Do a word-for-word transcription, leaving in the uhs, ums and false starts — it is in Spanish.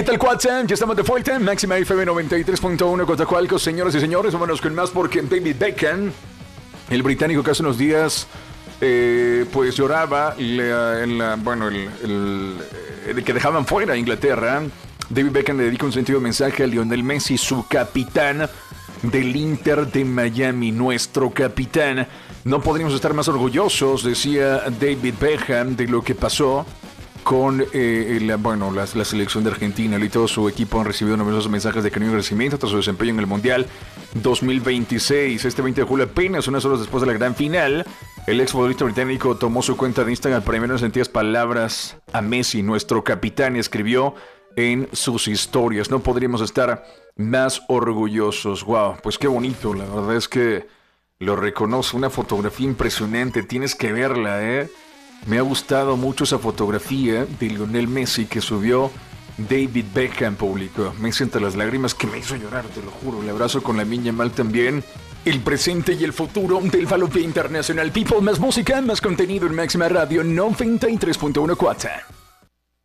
¿Qué tal, Cuatza? Ya estamos de vuelta. Máxima F M noventa y tres punto uno Cotacualcos, señoras y señores. Vámonos con más porque David Beckham, el británico que hace unos días, eh, pues lloraba la, la, bueno, el, el, el que dejaban fuera a Inglaterra. David Beckham le dedica un sentido mensaje a Lionel Messi, su capitán del Inter de Miami, nuestro capitán. No podríamos estar más orgullosos, decía David Beckham, de lo que pasó con eh, la, bueno, la, la selección de Argentina. Él y todo su equipo han recibido numerosos mensajes de cariño y agradecimiento tras su desempeño en el Mundial dos mil veintiséis. Este veinte de julio, apenas unas horas después de la gran final, el exfutbolista británico tomó su cuenta de Instagram para enviar sentidas palabras a Messi, nuestro capitán, y escribió en sus historias: no podríamos estar más orgullosos. Wow, pues qué bonito. La verdad es que lo reconoce, una fotografía impresionante, tienes que verla, eh me ha gustado mucho esa fotografía de Lionel Messi que subió David Beckham, público. Messi entre las lágrimas, que me hizo llorar, te lo juro. El abrazo con Lamine Yamal también. El presente y el futuro del balompié internacional. People, más música, más contenido en Máxima Radio noventa y tres punto uno Cuatza.